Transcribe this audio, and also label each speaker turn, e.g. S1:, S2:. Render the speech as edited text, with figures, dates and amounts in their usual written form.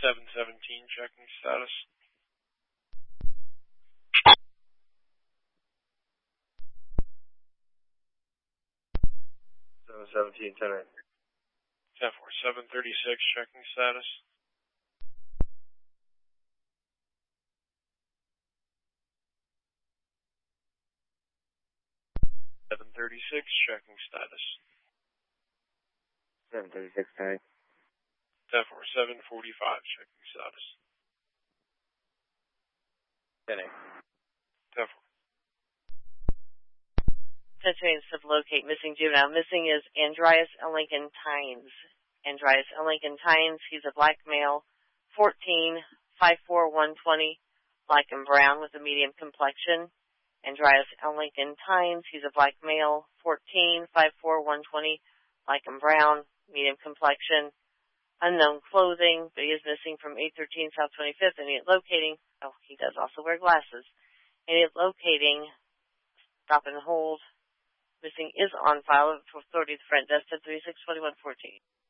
S1: 717, checking status.
S2: 717, 10-8.
S1: 10-4, 736, checking status. 736, checking status.
S2: 736, 10-8.
S1: 10-4, 745, checking status.
S2: 10-8.
S1: 10-4.
S3: Centurions to locate missing juvenile. Missing is Andreas Lincoln Tynes. Andreas Lincoln Tynes, he's a black male, 14, 5'4", 120, black and brown with a medium complexion. Andreas Lincoln Tynes, he's a black male, 14, 5'4", 120, black and brown, medium complexion. Unknown clothing, but he is missing from 813 South 25th, and he is locating, he does also wear glasses, and he is locating, stop and hold, missing is on file for authorities front desk at 362114.